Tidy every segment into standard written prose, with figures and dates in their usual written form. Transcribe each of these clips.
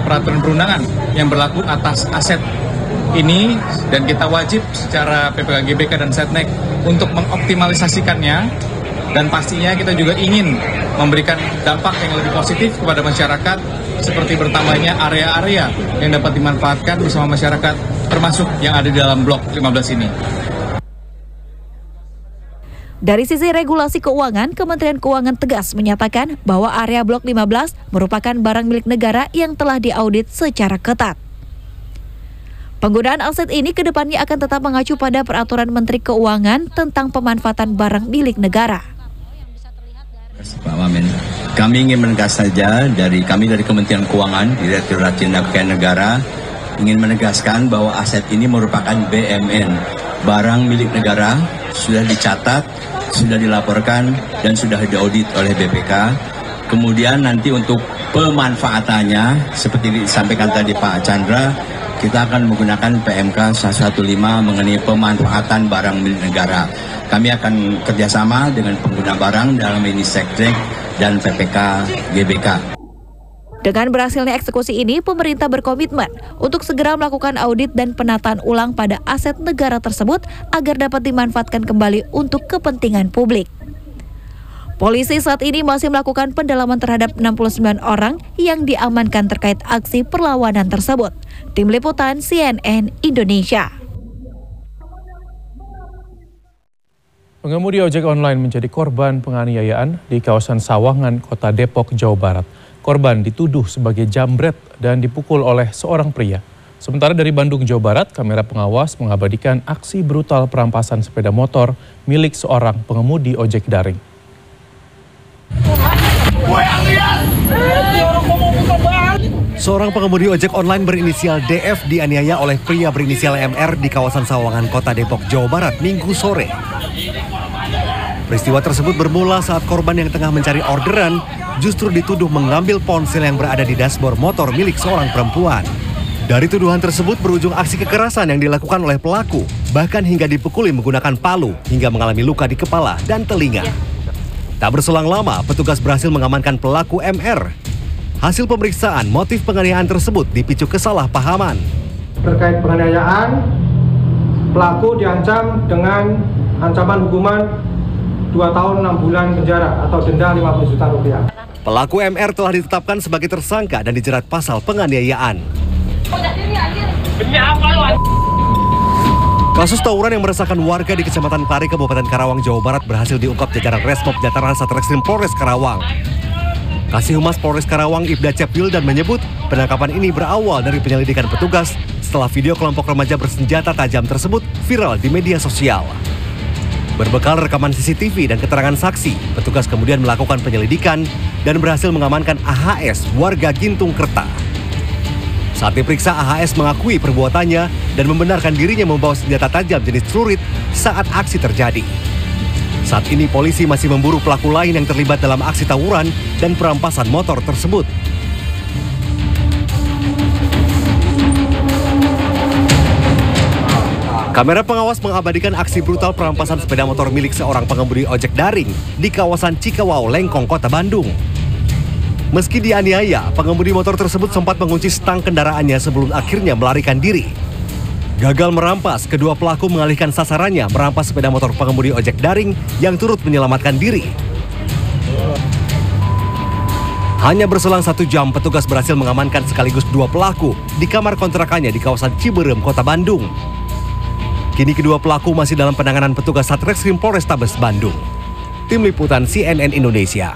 peraturan perundangan yang berlaku atas aset ini, dan kita wajib secara PPK GBK dan Setnek untuk mengoptimalisasikannya, dan pastinya kita juga ingin memberikan dampak yang lebih positif kepada masyarakat seperti bertambahnya area-area yang dapat dimanfaatkan bersama masyarakat termasuk yang ada di dalam Blok 15 ini. Dari sisi regulasi keuangan, Kementerian Keuangan tegas menyatakan bahwa area Blok 15 merupakan barang milik negara yang telah diaudit secara ketat. Penggunaan aset ini kedepannya akan tetap mengacu pada Peraturan Menteri Keuangan tentang pemanfaatan barang milik negara. Pak Wamen, kami ingin menegas saja dari Kementerian Keuangan, Direktorat Tindak Pidana Negara, ingin menegaskan bahwa aset ini merupakan BMN, barang milik negara, sudah dicatat, sudah dilaporkan, dan sudah diaudit oleh BPK. Kemudian nanti untuk pemanfaatannya, seperti disampaikan tadi Pak Chandra, kita akan menggunakan PMK 115 mengenai pemanfaatan barang milik negara. Kami akan kerjasama dengan pengguna barang dalam ini Setnek dan PPK GBK. Dengan berhasilnya eksekusi ini, pemerintah berkomitmen untuk segera melakukan audit dan penataan ulang pada aset negara tersebut agar dapat dimanfaatkan kembali untuk kepentingan publik. Polisi saat ini masih melakukan pendalaman terhadap 69 orang yang diamankan terkait aksi perlawanan tersebut. Tim Liputan CNN Indonesia. Pengemudi ojek online menjadi korban penganiayaan di kawasan Sawangan, Kota Depok, Jawa Barat. Korban dituduh sebagai jambret dan dipukul oleh seorang pria. Sementara dari Bandung, Jawa Barat, kamera pengawas mengabadikan aksi brutal perampasan sepeda motor milik seorang pengemudi ojek daring. Seorang pengemudi ojek online berinisial DF dianiaya oleh pria berinisial MR di kawasan Sawangan, Kota Depok, Jawa Barat, Minggu sore. Peristiwa tersebut bermula saat korban yang tengah mencari orderan justru dituduh mengambil ponsel yang berada di dashboard motor milik seorang perempuan. Dari tuduhan tersebut berujung aksi kekerasan yang dilakukan oleh pelaku, bahkan hingga dipukuli menggunakan palu hingga mengalami luka di kepala dan telinga. Tak berselang lama, petugas berhasil mengamankan pelaku MR. Hasil pemeriksaan, motif penganiayaan tersebut dipicu kesalahpahaman. Terkait penganiayaan, pelaku diancam dengan ancaman hukuman 2 tahun 6 bulan penjara atau denda 50 juta rupiah. Pelaku MR telah ditetapkan sebagai tersangka dan dijerat pasal penganiayaan. Kasus tawuran yang meresahkan warga di Kecamatan Pari, Kabupaten Karawang, Jawa Barat berhasil diungkap jajaran Resmob Jataran Satreskrim Polres Karawang. Kasih Humas Polres Karawang Ibda Cepwildan menyebut penangkapan ini berawal dari penyelidikan petugas setelah video kelompok remaja bersenjata tajam tersebut viral di media sosial. Berbekal rekaman CCTV dan keterangan saksi, petugas kemudian melakukan penyelidikan dan berhasil mengamankan AHS, warga Gintung Kerta. Saat diperiksa, AHS mengakui perbuatannya dan membenarkan dirinya membawa senjata tajam jenis celurit saat aksi terjadi. Saat ini polisi masih memburu pelaku lain yang terlibat dalam aksi tawuran dan perampasan motor tersebut. Kamera pengawas mengabadikan aksi brutal perampasan sepeda motor milik seorang pengemudi ojek daring di kawasan Cikawau, Lengkong, Kota Bandung. Meski dianiaya, pengemudi motor tersebut sempat mengunci stang kendaraannya sebelum akhirnya melarikan diri. Gagal merampas, kedua pelaku mengalihkan sasarannya merampas sepeda motor pengemudi ojek daring yang turut menyelamatkan diri. Hanya berselang 1 jam, petugas berhasil mengamankan sekaligus 2 pelaku di kamar kontrakannya di kawasan Ciberem, Kota Bandung. Kini kedua pelaku masih dalam penanganan petugas Satreskrim Polrestabes Bandung. Tim Liputan CNN Indonesia.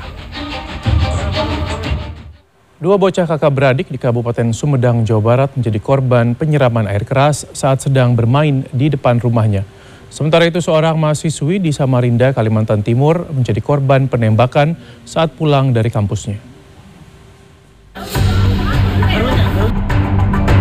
2 bocah kakak beradik di Kabupaten Sumedang, Jawa Barat menjadi korban penyiraman air keras saat sedang bermain di depan rumahnya. Sementara itu seorang mahasiswi di Samarinda, Kalimantan Timur menjadi korban penembakan saat pulang dari kampusnya.